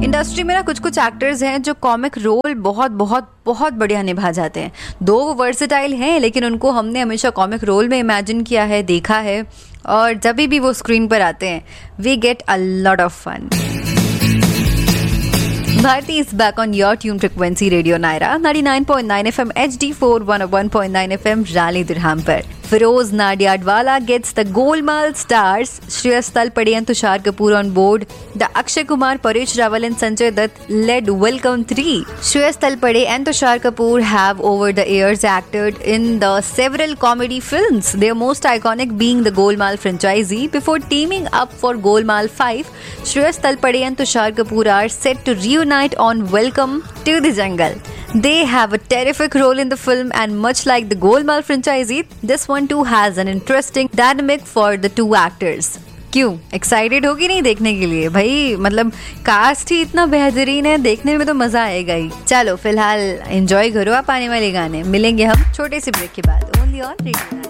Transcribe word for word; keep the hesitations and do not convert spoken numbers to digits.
Industry में ना कुछ कुछ एक्टर्स हैं जो कॉमिक रोल बहुत बहुत बहुत बढ़िया निभा जाते हैं। दो वो वर्सेटाइल हैं, लेकिन उनको हमने हमेशा कॉमिक रोल में इमेजिन किया है, देखा है, और जब भी वो स्क्रीन पर आते हैं we get a lot of fun. Bharti is back on your tune frequency Radio Naira ninety-nine point nine F M H D four one oh one point nine F M Raleigh Durham पर। Feroz Nadiadwala gets the Golmaal stars Shreyas Talpade and Tushar Kapoor on board. The Akshay Kumar, Paresh Rawal and Sanjay Dutt led Welcome three. Shreyas Talpade and Tushar Kapoor have over the years acted in the several comedy films, their most iconic being the Golmaal franchisee. Before teaming up for Golmaal five, Shreyas Talpade and Tushar Kapoor are set to reunite on Welcome to the Jungle. They have a terrific role in the film, and much like the Golmaal franchisee, this one too has an interesting dynamic for the two actors. क्यों excited हो कि नहीं देखने के लिए? भाई मतलब cast ही इतना बेहतरीन है, देखने में तो मजा आएगा ही। चलो फिलहाल एंजॉय करो आप आने वाले गाने। मिलेंगे हम छोटे से ब्रेक के बाद ओनली ऑन रेडियो।